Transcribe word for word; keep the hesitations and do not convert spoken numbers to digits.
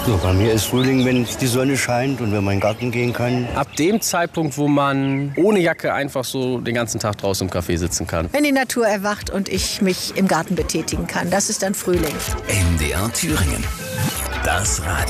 So, bei mir ist Frühling, wenn die Sonne scheint und wenn man in den Garten gehen kann. Ab dem Zeitpunkt, wo man ohne Jacke einfach so den ganzen Tag draußen im Café sitzen kann. Wenn die Natur erwacht und ich mich im Garten betätigen kann, das ist dann Frühling. M D R Thüringen. Das Radio.